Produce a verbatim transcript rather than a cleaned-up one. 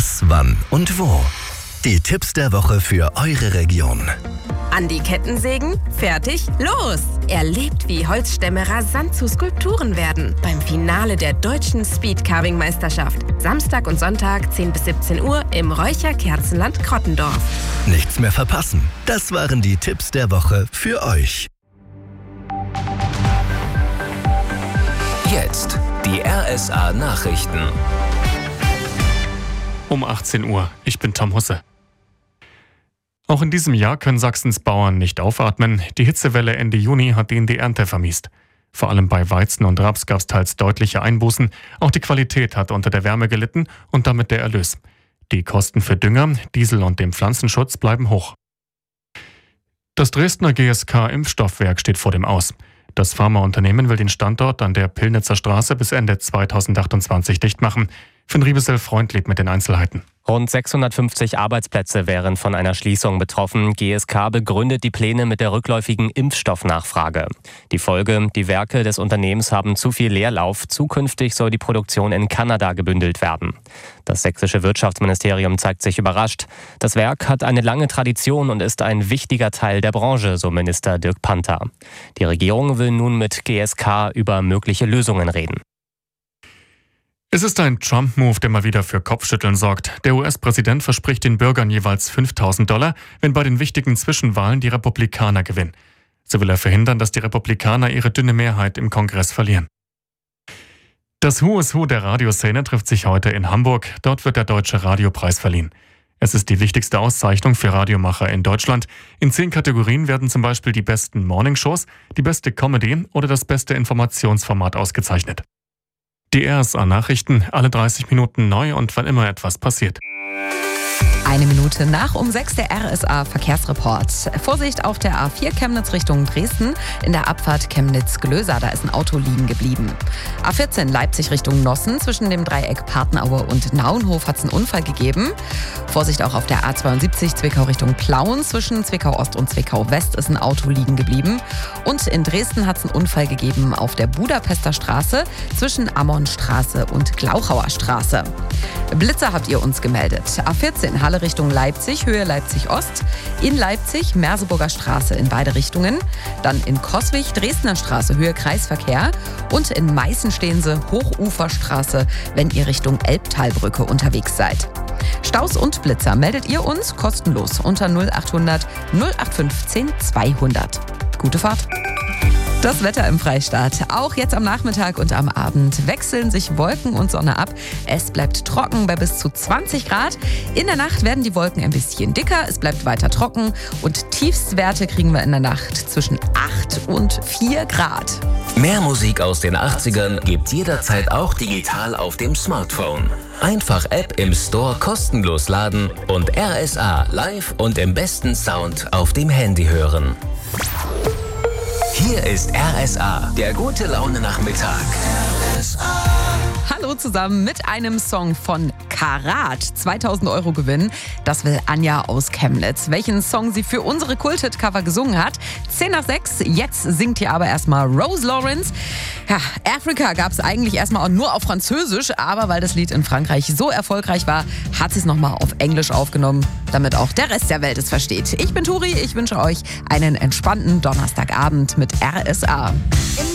Was, wann und wo. Die Tipps der Woche für eure Region. An die Kettensägen? Fertig? Los! Erlebt, wie Holzstämme rasant zu Skulpturen werden. Beim Finale der deutschen Speedcarving-Meisterschaft. Samstag und Sonntag zehn bis siebzehn Uhr im Räucherkerzenland Krottendorf. Nichts mehr verpassen. Das waren die Tipps der Woche für euch. Jetzt die R S A Nachrichten. Um achtzehn Uhr. Ich bin Tom Husse. Auch in diesem Jahr können Sachsens Bauern nicht aufatmen. Die Hitzewelle Ende Juni hat ihnen die Ernte vermiest. Vor allem bei Weizen und Raps gab es teils deutliche Einbußen. Auch die Qualität hat unter der Wärme gelitten und damit der Erlös. Die Kosten für Dünger, Diesel und den Pflanzenschutz bleiben hoch. Das Dresdner G S K-Impfstoffwerk steht vor dem Aus. Das Pharmaunternehmen will den Standort an der Pillnitzer Straße bis Ende zweitausendachtundzwanzig dicht machen. Finn Riebesel-Freundlieb mit den Einzelheiten. Rund sechshundertfünfzig Arbeitsplätze wären von einer Schließung betroffen. G S K begründet die Pläne mit der rückläufigen Impfstoffnachfrage. Die Folge: Die Werke des Unternehmens haben zu viel Leerlauf. Zukünftig soll die Produktion in Kanada gebündelt werden. Das sächsische Wirtschaftsministerium zeigt sich überrascht. Das Werk hat eine lange Tradition und ist ein wichtiger Teil der Branche, so Minister Dirk Panther. Die Regierung will nun mit G S K über mögliche Lösungen reden. Es ist ein Trump-Move, der mal wieder für Kopfschütteln sorgt. Der U S-Präsident verspricht den Bürgern jeweils fünftausend Dollar, wenn bei den wichtigen Zwischenwahlen die Republikaner gewinnen. So will er verhindern, dass die Republikaner ihre dünne Mehrheit im Kongress verlieren. Das Who is Who der Radioszene trifft sich heute in Hamburg. Dort wird der Deutsche Radiopreis verliehen. Es ist die wichtigste Auszeichnung für Radiomacher in Deutschland. In zehn Kategorien werden zum Beispiel die besten Morningshows, die beste Comedy oder das beste Informationsformat ausgezeichnet. Die R S A-Nachrichten, alle dreißig Minuten neu und wann immer etwas passiert. Eine Minute nach um sechs der R S A-Verkehrsreport. Vorsicht auf der A vier Chemnitz Richtung Dresden. In der Abfahrt Chemnitz-Glöser, da ist ein Auto liegen geblieben. A vierzehn Leipzig Richtung Nossen. Zwischen dem Dreieck Partnenaue und Nauenhof hat es einen Unfall gegeben. Vorsicht auch auf der A zweiundsiebzig Zwickau Richtung Plauen. Zwischen Zwickau Ost und Zwickau West ist ein Auto liegen geblieben. Und in Dresden hat es einen Unfall gegeben auf der Budapester Straße zwischen Ammonstraße und Glauchauer Straße. Blitzer habt ihr uns gemeldet. A vierzehn Halle Richtung Leipzig, Höhe Leipzig-Ost. In Leipzig, Merseburger Straße in beide Richtungen. Dann in Coswig, Dresdner Straße, Höhe Kreisverkehr. Und in Meißen stehen sie, Hochuferstraße, wenn ihr Richtung Elbtalbrücke unterwegs seid. Staus und Blitzer meldet ihr uns kostenlos unter null achthundert null acht fünfzehn zweihundert. Gute Fahrt! Das Wetter im Freistaat. Auch jetzt am Nachmittag und am Abend wechseln sich Wolken und Sonne ab. Es bleibt trocken bei bis zu zwanzig Grad. In der Nacht werden die Wolken ein bisschen dicker. Es bleibt weiter trocken. Und Tiefstwerte kriegen wir in der Nacht zwischen acht und vier Grad. Mehr Musik aus den achtzigern gibt's jederzeit auch digital auf dem Smartphone. Einfach App im Store kostenlos laden und R S A live und im besten Sound auf dem Handy hören. Hier ist R S A, der gute Laune-Nachmittag. R S A. Hallo zusammen mit einem Song von Karat. zweitausend Euro Gewinn. Das will Anja aus Chemnitz. Welchen Song sie für unsere Kulthit-Cover gesungen hat. zehn nach sechs. Jetzt singt hier aber erstmal Rose Lawrence. Ja, Africa gab es eigentlich erstmal auch nur auf Französisch, aber weil das Lied in Frankreich so erfolgreich war, hat sie es nochmal auf Englisch aufgenommen, damit auch der Rest der Welt es versteht. Ich bin Turi, ich wünsche euch einen entspannten Donnerstagabend mit R S A.